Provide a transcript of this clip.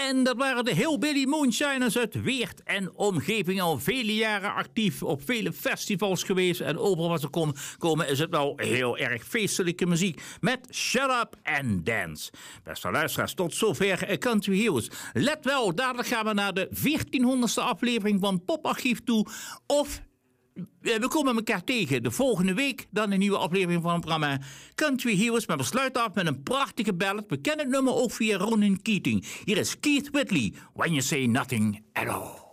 En dat waren de Hillbilly Moonshiners uit Weert en omgeving, al vele jaren actief, op vele festivals geweest. En overal waar ze komen is het wel heel erg feestelijke muziek met Shut Up and Dance. Beste luisteraars, tot zover Country Heroes. Let wel, dadelijk gaan we naar de 1400ste aflevering van Poparchief toe. Of we komen elkaar tegen de volgende week. Dan een nieuwe aflevering van het programma Country Heroes. Maar we sluiten af met een prachtige ballad. We kennen het nummer ook via Ronan Keating. Hier is Keith Whitley, When You Say Nothing at All.